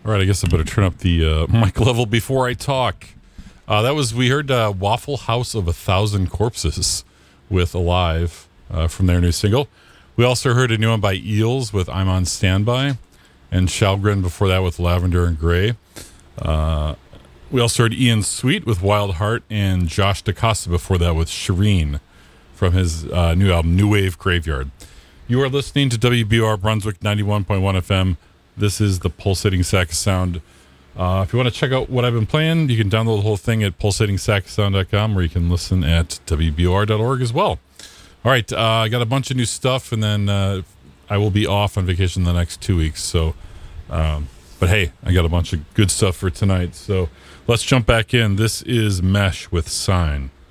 All right, I guess I better turn up the mic level before I talk. We heard Waffle House of 1,000 Corpses with Alive from their new single. We also heard a new one by Eels with I'm on Standby, and Shalgren before that with Lavender and Gray. We also heard Ian Sweet with Wild Heart, and Josh DaCosta before that with Shireen from his new album, New Wave Graveyard. You are listening to WBR Brunswick 91.1 FM. This is the Pulsating Sack of Sound. If you want to check out what I've been playing, you can download the whole thing at pulsatingsackofsound.com, or you can listen at WBR.org as well. All right, I got a bunch of new stuff, and then I will be off on vacation the next 2 weeks. So, but hey, I got a bunch of good stuff for tonight. So let's jump back in. This is Mesh with Sign.